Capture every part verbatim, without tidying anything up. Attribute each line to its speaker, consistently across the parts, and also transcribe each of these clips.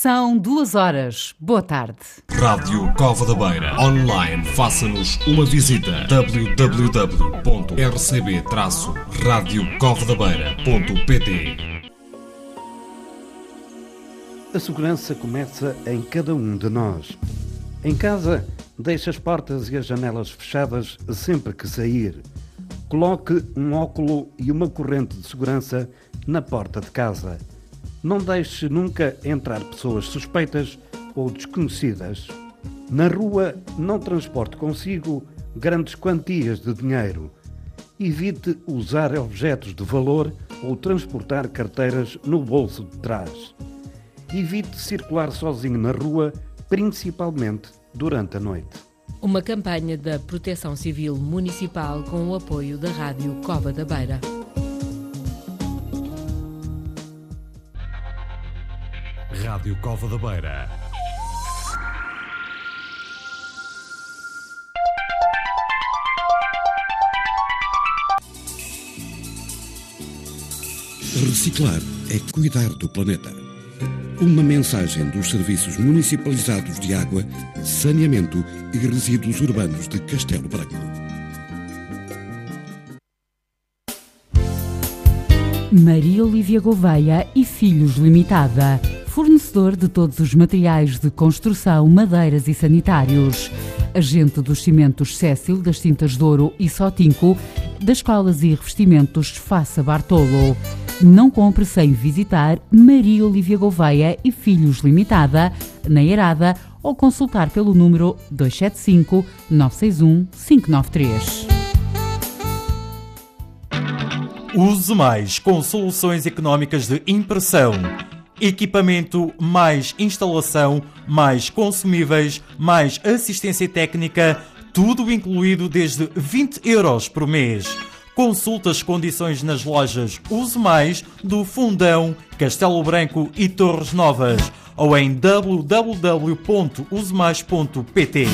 Speaker 1: São duas horas. Boa tarde.
Speaker 2: Rádio Cova da Beira. Online. Faça-nos uma visita. w w w ponto r c b traço rádio cova da beira ponto p t.
Speaker 3: A segurança começa em cada um de nós. Em casa, deixe as portas e as janelas fechadas sempre que sair. Coloque um óculo e uma corrente de segurança na porta de casa. Não deixe nunca entrar pessoas suspeitas ou desconhecidas. Na rua, não transporte consigo grandes quantias de dinheiro. Evite usar objetos de valor ou transportar carteiras no bolso de trás. Evite circular sozinho na rua, principalmente durante a noite.
Speaker 4: Uma campanha da Proteção Civil Municipal com o apoio da Rádio Cova da Beira.
Speaker 2: Rádio Cova da Beira.
Speaker 5: Reciclar é cuidar do planeta. Uma mensagem dos Serviços Municipalizados de Água, Saneamento e Resíduos Urbanos de Castelo Branco.
Speaker 1: Maria Olívia Gouveia e Filhos Limitada. Fornecedor de todos os materiais de construção, madeiras e sanitários. Agente dos cimentos Cécil, das tintas Douro e Sotinco, das colas e revestimentos Faça Bartolo. Não compre sem visitar Maria Olívia Gouveia e Filhos Limitada, na Eirada, ou consultar pelo número dois sete cinco, nove seis um, cinco nove três.
Speaker 6: Use Mais com soluções económicas de impressão. Equipamento, mais instalação, mais consumíveis, mais assistência técnica, tudo incluído desde vinte euros por mês. Consulte as condições nas lojas Use Mais do Fundão, Castelo Branco e Torres Novas ou em w w w ponto use mais ponto p t.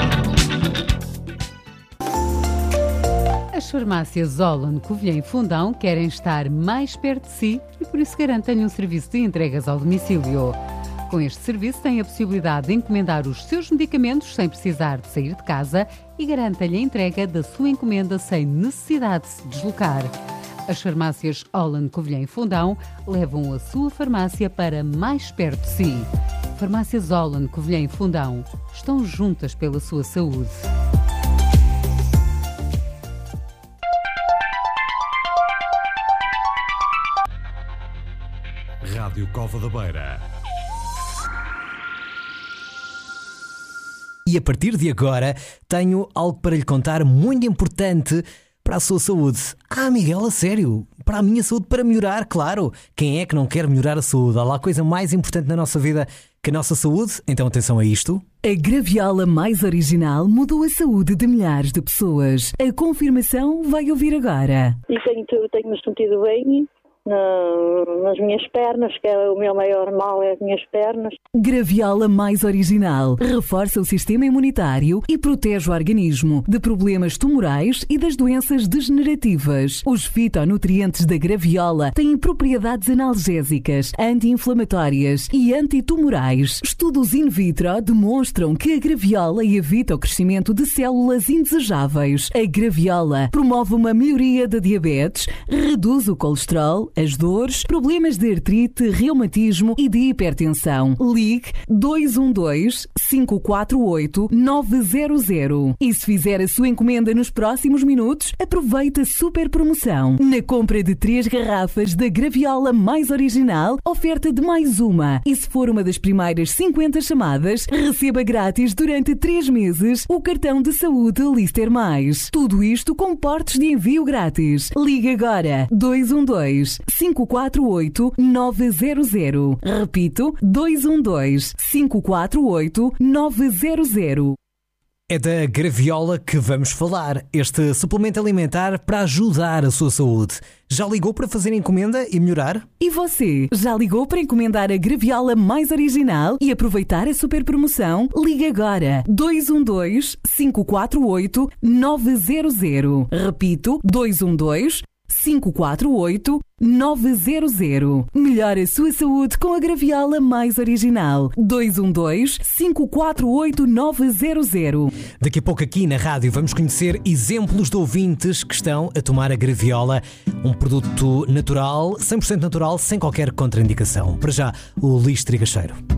Speaker 1: As farmácias Holland, Covilhã e Fundão querem estar mais perto de si e por isso garantem-lhe um serviço de entregas ao domicílio. Com este serviço tem a possibilidade de encomendar os seus medicamentos sem precisar de sair de casa e garante-lhe a entrega da sua encomenda sem necessidade de se deslocar. As farmácias Holland, Covilhã e Fundão levam a sua farmácia para mais perto de si. Farmácias Holland, Covilhã e Fundão estão juntas pela sua saúde.
Speaker 2: Rádio Cova da Beira.
Speaker 7: E a partir de agora tenho algo para lhe contar muito importante para a sua saúde. Ah, Miguel, a sério? Para a minha saúde, para melhorar, claro. Quem é que não quer melhorar a saúde? Há lá a coisa mais importante na nossa vida que a nossa saúde? Então atenção a isto.
Speaker 8: A Graviola Mais Original mudou a saúde de milhares de pessoas. A confirmação vai ouvir agora.
Speaker 9: E tenho, tenho-me sentido bem na, nas minhas pernas, que é o meu maior mal, é as minhas pernas.
Speaker 8: Graviola Mais Original reforça o sistema imunitário e protege o organismo de problemas tumorais e das doenças degenerativas. Os fitonutrientes da Graviola têm propriedades analgésicas, anti-inflamatórias e antitumorais. Estudos in vitro demonstram que a Graviola evita o crescimento de células indesejáveis. A Graviola promove uma melhoria da diabetes, reduz o colesterol, as dores, problemas de artrite, reumatismo e de hipertensão. Ligue dois um dois, cinco quatro oito, nove zero zero. E se fizer a sua encomenda nos próximos minutos, aproveite a super promoção. Na compra de três garrafas da Graviola Mais Original, oferta de mais uma. E se for uma das primeiras cinquenta chamadas, receba grátis durante três meses o cartão de saúde Lister Mais. Tudo isto com portes de envio grátis. Ligue agora dois um dois, cinco quatro oito, nove zero zero. Repito, dois um dois, cinco quatro oito, nove zero zero.
Speaker 7: É da Graviola que vamos falar, este suplemento alimentar para ajudar a sua saúde. Já ligou para fazer encomenda e melhorar?
Speaker 8: E você, já ligou para encomendar a Graviola Mais Original e aproveitar a super promoção? Ligue agora, dois um dois, cinco quatro oito, nove zero zero. Repito, dois um dois, cinco quatro oito nove zero zero. Melhore a sua saúde com a Graviola mais original. dois um dois, cinco quatro oito nove zero zero.
Speaker 7: Daqui a pouco aqui na rádio vamos conhecer exemplos de ouvintes que estão a tomar a Graviola, um produto natural, cem por cento natural, sem qualquer contraindicação. Para já, o Luís Trigacheiro.